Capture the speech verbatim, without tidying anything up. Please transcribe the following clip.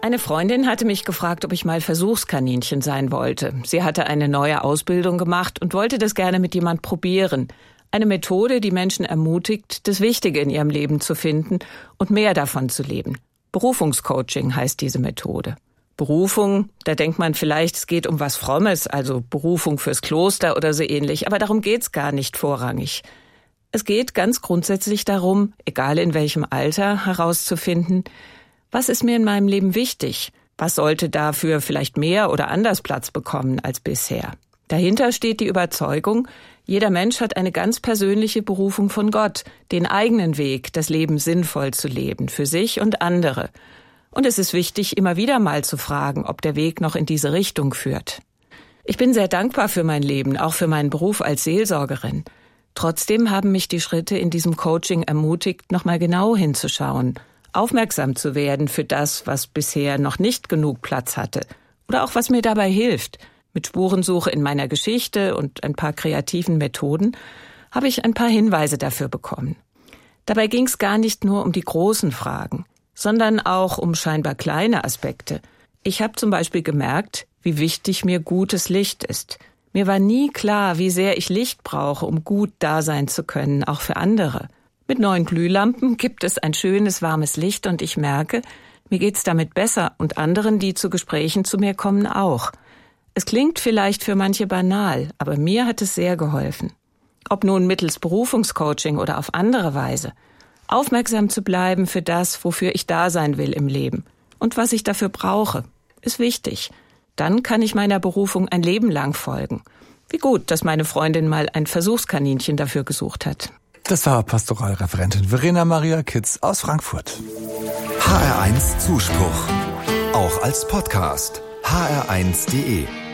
Eine Freundin hatte mich gefragt, ob ich mal Versuchskaninchen sein wollte. Sie hatte eine neue Ausbildung gemacht und wollte das gerne mit jemand probieren. Eine Methode, die Menschen ermutigt, das Wichtige in ihrem Leben zu finden und mehr davon zu leben. Berufungscoaching heißt diese Methode. Berufung, da denkt man vielleicht, es geht um was Frommes, also Berufung fürs Kloster oder so ähnlich, aber darum geht's gar nicht vorrangig. Es geht ganz grundsätzlich darum, egal in welchem Alter, herauszufinden, was ist mir in meinem Leben wichtig? Was sollte dafür vielleicht mehr oder anders Platz bekommen als bisher? Dahinter steht die Überzeugung, jeder Mensch hat eine ganz persönliche Berufung von Gott, den eigenen Weg, das Leben sinnvoll zu leben, für sich und andere. Und es ist wichtig, immer wieder mal zu fragen, ob der Weg noch in diese Richtung führt. Ich bin sehr dankbar für mein Leben, auch für meinen Beruf als Seelsorgerin. Trotzdem haben mich die Schritte in diesem Coaching ermutigt, nochmal genau hinzuschauen, aufmerksam zu werden für das, was bisher noch nicht genug Platz hatte oder auch was mir dabei hilft. Mit Spurensuche in meiner Geschichte und ein paar kreativen Methoden habe ich ein paar Hinweise dafür bekommen. Dabei ging es gar nicht nur um die großen Fragen, sondern auch um scheinbar kleine Aspekte. Ich habe zum Beispiel gemerkt, wie wichtig mir gutes Licht ist. Mir war nie klar, wie sehr ich Licht brauche, um gut da sein zu können, auch für andere. Mit neuen Glühlampen gibt es ein schönes, warmes Licht und ich merke, mir geht's damit besser und anderen, die zu Gesprächen zu mir kommen, auch. Es klingt vielleicht für manche banal, aber mir hat es sehr geholfen. Ob nun mittels Berufungscoaching oder auf andere Weise. Aufmerksam zu bleiben für das, wofür ich da sein will im Leben und was ich dafür brauche, ist wichtig. Dann kann ich meiner Berufung ein Leben lang folgen. Wie gut, dass meine Freundin mal ein Versuchskaninchen dafür gesucht hat. Das war Pastoralreferentin Verena Maria Kitz aus Frankfurt. H R eins Zuspruch. Auch als Podcast. H R eins punkt de